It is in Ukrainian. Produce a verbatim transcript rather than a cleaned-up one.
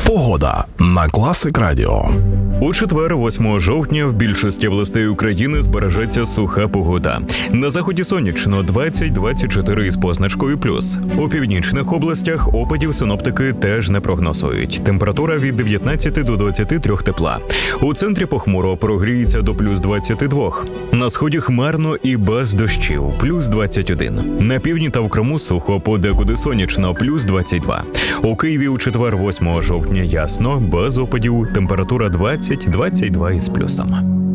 Погода на Класик Радіо. У четвер, восьмого жовтня, в більшості областей України збережеться суха погода. На заході сонячно двадцять - двадцять чотири із позначкою плюс. У північних областях опадів синоптики теж не прогнозують. Температура від дев'ятнадцяти до двадцяти трьох тепла. У центрі похмуро, прогріється до плюс двадцяти двох. На сході хмарно і без дощів – плюс двадцять один. На півдні та в Криму сухо, подекуди сонячно – плюс двадцять два. У Києві у четвер, восьмого жовтня ясно, без опадів, температура двадцять - двадцять два із плюсом.